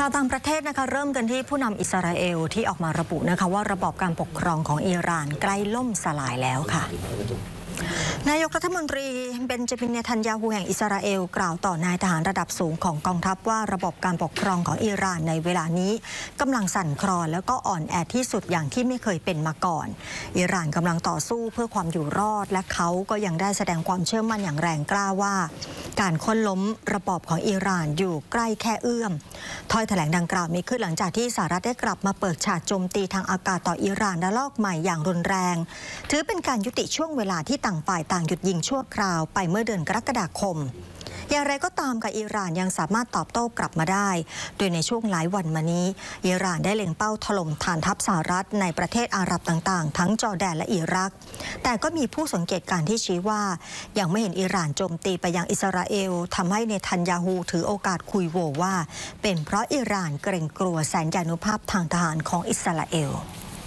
ข่าวต่างประเทศนะคะเริ่มกันที่ผู้นำอิสราเอลที่ออกมาระบุนะคะว่าระบอบการปกครองของอิหร่านใกล้ล่มสลายแล้วค่ะนายกรัฐมนตรีเบนจามิน เนทันยาฮูแห่งอิสราเอลกล่าวต่อนายทหารระดับสูงของกองทัพว่าระบบการปกครองของอิหร่านในเวลานี้กำลังสั่นคลอนแล้วก็อ่อนแอที่สุดอย่างที่ไม่เคยเป็นมาก่อนอิหร่านกำลังต่อสู้เพื่อความอยู่รอดและเขาก็ยังได้แสดงความเชื่อมั่นอย่างแรงกล้าว่าการค้นล้มระบอบของอิหร่านอยู่ใกล้แค่เอื้อมถ้อยแถลงดังกล่าวมีขึ้นหลังจากที่สหรัฐได้กลับมาเปิดฉากโจมตีทางอากาศต่ออิหร่านระลอกใหม่อย่างรุนแรงถือเป็นการยุติช่วงเวลาที่ต่างฝ่ายต่างหยุดยิงชั่วคราวไปเมื่อเดือนกรกฎาคมอย่างไรก็ตามกับอิหร่านยังสามารถตอบโต้กลับมาได้โดยในช่วงหลายวันมานี้อิหร่านได้เล็งเป้าถล่มฐานทัพสหรัฐในประเทศอาหรับต่างๆทั้งจอร์แดนและอิรักแต่ก็มีผู้สังเกตการณ์ที่ชี้ว่ายังไม่เห็นอิหร่านโจมตีไปยังอิสราเอลทำให้เนทันยาฮูถือโอกาสคุยโหว่ว่าเป็นเพราะอิหร่านเกรงกลัวแสนยานุภาพทางทหารของอิสราเอล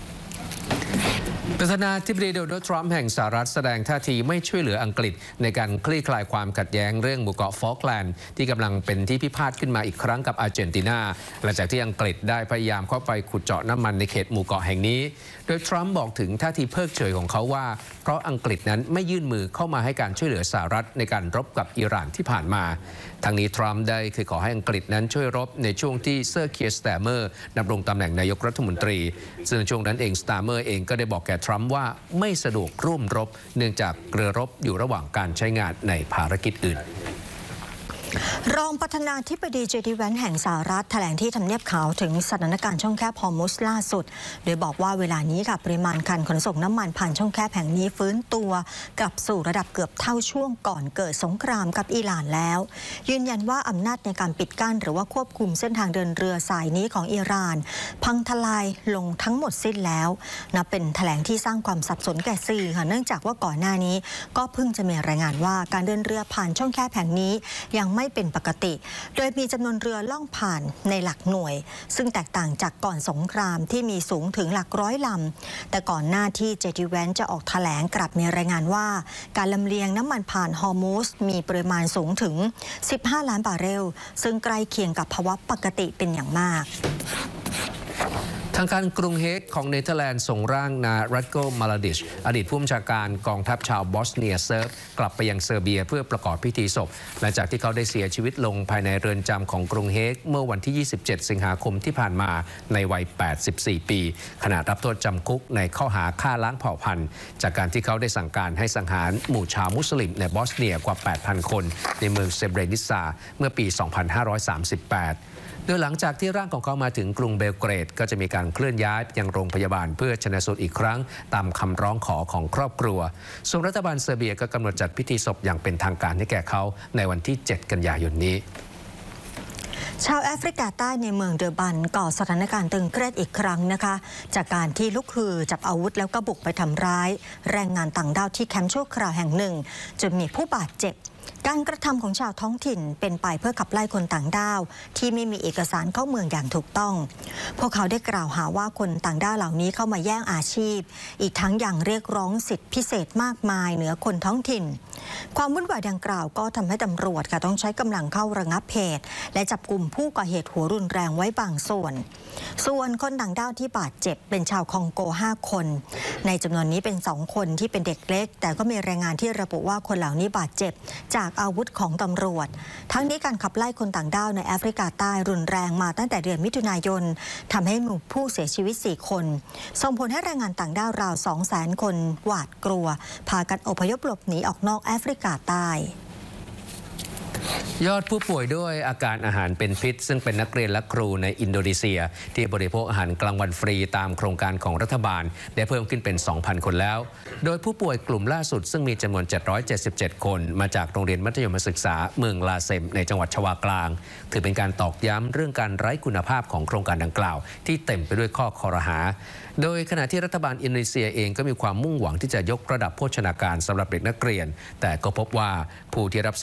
ประธานาธิบดีโดนัลด์ทรัมป์แห่งสหรัฐแสดงท่าทีไม่ช่วยเหลืออังกฤษในการคลี่คลายความขัดแย้งเรื่องหมู่เกาะฟอล์กแลนด์ที่กำลังเป็นที่พิพาทขึ้นมาอีกครั้งกับอาร์เจนตินาหลังจากที่อังกฤษได้พยายามเข้าไปขุดเจาะน้ำมันในเขตหมู่เกาะแห่งนี้โดยทรัมป์บอกถึงท่าทีเพิกเฉยของเขาว่าเพราะอังกฤษนั้นไม่ยื่นมือเข้ามาให้การช่วยเหลือสหรัฐในการรบกับอิหร่านที่ผ่านมาทางนี้ทรัมป์ได้เคยขอให้อังกฤษนั้นช่วยรบในช่วงที่เซอร์เคียร์สแตมเมอร์ดำรงตำแหน่งนายกรัฐมนตรีซึ่งในช่วงนั้นเองสแตมเมอร์เองก็ได้บอกแก่ทรัมป์ว่าไม่สะดวกร่วมรบเนื่องจากเรือรบอยู่ระหว่างการใช้งานในภารกิจอื่นรองประธานาธิบดีเจดีแวนแห่งสหรัฐแถลงที่ทำเนียบขาวถึงสถานการณ์ช่องแคบฮอร์มุซล่าสุดโดยบอกว่าเวลานี้ค่ะปริมาณการขนส่งน้ำมันผ่านช่องแคบแห่งนี้ฟื้นตัวกลับสู่ระดับเกือบเท่าช่วงก่อนเกิดสงครามกับอิหร่านแล้วยืนยันว่าอำนาจในการปิดกั้นหรือว่าควบคุมเส้นทางเดินเรือสายนี้ของอิหร่านพังทลายลงทั้งหมดสิ้นแล้วนับเป็นแถลงที่สร้างความสับสนแก่สื่อค่ะเนื่องจากว่าก่อนหน้านี้ก็เพิ่งจะมีรายงานว่าการเดินเรือผ่านช่องแคบแห่งนี้ยังไม่เป็นปกติโดยมีจำนวนเรือล่องผ่านในหลักหน่วยซึ่งแตกต่างจากก่อนสงครามที่มีสูงถึงหลักร้อยลำแต่ก่อนหน้าที่เจดีแวนจะออกแถลงกลับมีรายงานว่าการลำเลียงน้ำมันผ่านฮอร์มุซมีปริมาณสูงถึง15 ล้านบาร์เรลซึ่งใกล้เคียงกับภาวะปกติเป็นอย่างมากทางการกรุงเฮกของเนเธอร์แลนด์ส่งร่างนารัตโก มาลาดิชอดีตผู้บัญชาการกองทัพชาวบอสเนียเซิร์ฟกลับไปยังเซอร์เบียเพื่อประกอบพิธีศพหลังจากที่เขาได้เสียชีวิตลงภายในเรือนจำของกรุงเฮกเมื่อวันที่ 27 สิงหาคมที่ผ่านมาในวัย 84 ปีขณะรับโทษจำคุกในข้อหาฆ่าล้างเผ่าพันธุ์จากการที่เขาได้สั่งการให้สังหารหมู่ชาวมุสลิมในบอสเนียกว่า 8,000 คนในเมืองเซเบรนิซาเมื่อปี 2538โดยหลังจากที่ร่างของเขามาถึงกรุงเบลเกรดก็จะมีการเคลื่อนย้ายยังโรงพยาบาลเพื่อชันสูตรอีกครั้งตามคำร้องขอของครอบครัวส่วนรัฐบาลเซอร์เบียก็กำหนดจัดพิธีศพอย่างเป็นทางการให้แก่เขาในวันที่ 7 กันยายนนี้ชาวแอฟริกาใต้ในเมืองเดอร์บันก่อสถานการณ์ตึงเครียดอีกครั้งนะคะจากการที่ลุกฮือจับอาวุธแล้วก็บุกไปทำร้ายแรงงานต่างด้าวที่แคมป์ชั่วคราวแห่งหนึ่งจนมีผู้บาดเจ็บการกระทำของชาวท้องถิ่นเป็นไปเพื่อขับไล่คนต่างด้าวที่ไม่มีเอกสารเข้าเมืองอย่างถูกต้องพวกเขาได้กล่าวหาว่าคนต่างด้าวเหล่านี้เข้ามาแย่งอาชีพอีกทั้งยังเรียกร้องสิทธิพิเศษมากมายเหนือคนท้องถิ่นความวุ่นวายดังกล่าวก็ทำให้ตำรวจค่ะต้องใช้กำลังเข้าระงับเหตุและจับกลุ่มผู้ก่อเหตุหัวรุนแรงไว้บางส่วนคนต่างด้าวที่บาดเจ็บเป็นชาวคองโก5 คนในจำนวนนี้เป็น2 คนที่เป็นเด็กเล็กแต่ก็มีรายงานที่ระบุว่าคนเหล่านี้บาดเจ็บจากอาวุธของตำรวจทั้งนี้การขับไล่คนต่างด้าวในแอฟริกาใต้รุนแรงมาตั้งแต่เดือนมิถุนายนทำให้มีผู้เสียชีวิต4 คนส่งผลให้แรงงานต่างด้าวราว 200,000 คนหวาดกลัวพากันอพยพหลบหนีออกนอกแอฟริกาใต้ยอดผู้ป่วยด้วยอาการอาหารเป็นพิษซึ่งเป็นนักเรียนและครูในอินโดนีเซียที่บริโภคอาหารกลางวันฟรีตามโครงการของรัฐบาลได้เพิ่มขึ้นเป็น 2,000 คนแล้วโดยผู้ป่วยกลุ่มล่าสุดซึ่งมีจำนวน 777 คนมาจากโรงเรียนมัธยมศึกษาเมืองลาเซมในจังหวัดชวากลางถือเป็นการตอกย้ำเรื่องการไร้คุณภาพของโครงการดังกล่าวที่เต็มไปด้วยข้อคอรหาโดยขณะที่รัฐบาลอินโดนีเซียเองก็มีความมุ่งหวังที่จะยกระดับโภชนาการสำหรับเด็กนักเรียนแต่ก็พบว่าผู้ที่รับ